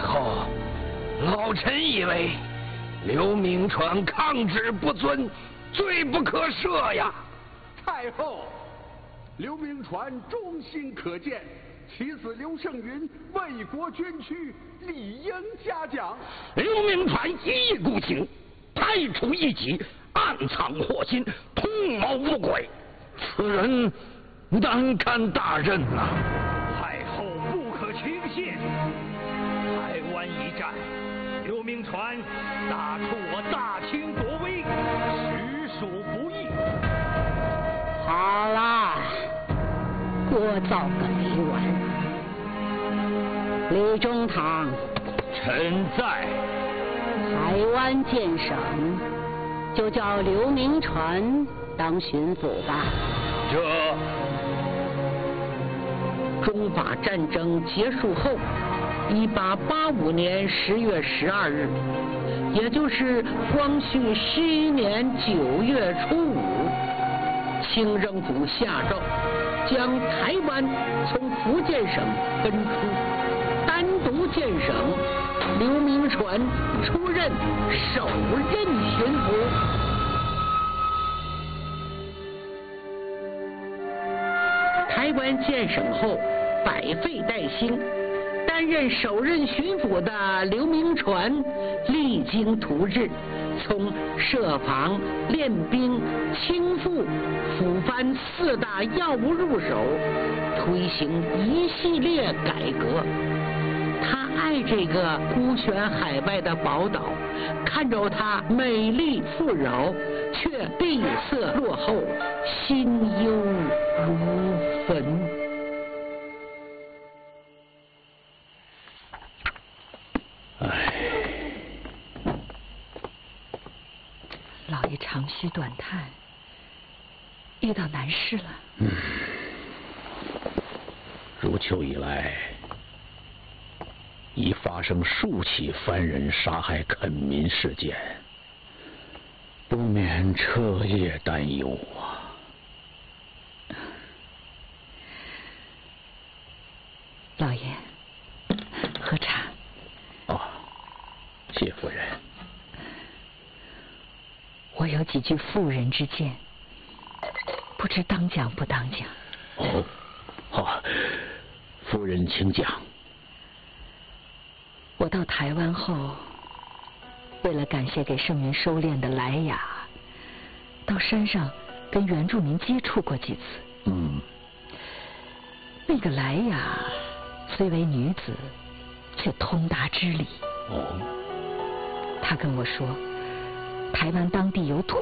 后，老臣以为刘铭传抗旨不遵，罪不可赦呀。 太后，刘铭传忠心可见，其子刘胜云为国捐躯，理应嘉奖。 刘铭传一意孤行，排除异己，暗藏祸心，图谋不轨，此人难堪大任呐！ 太后不可轻信。台湾一战，刘铭传打出我大清国威，实属不易。 好啦，我造个没完。李中堂， 臣在。 台湾建省，就叫刘铭传当巡抚吧。 这中法战争结束后，1885年10月12日，也就是光绪11年9月初5，清政府下诏将台湾从福建省分出，单独建省，刘铭传出任首任巡抚。台湾建省后，百废待兴，担任首任巡抚的刘铭传励精图治，从设防、练兵、清赋、抚番4大要务入手，推行一系列改革。他爱这个孤悬海外的宝岛，看着它美丽富饶，却闭塞落后，心忧如焚。 老爷长吁短叹，遇到难事了。 入秋以来，已发生数起番人杀害垦民事件，不免彻夜担忧啊。 老爷，喝茶。 哦，谢夫人。 我有几句妇人之见，不知当讲不当讲。 哦，好，夫人请讲。 我到台湾后，为了感谢给圣云收敛的莱雅，到山上跟原住民接触过几次。那个莱雅虽为女子，却通达知理。 哦， 她跟我说，台湾当地有土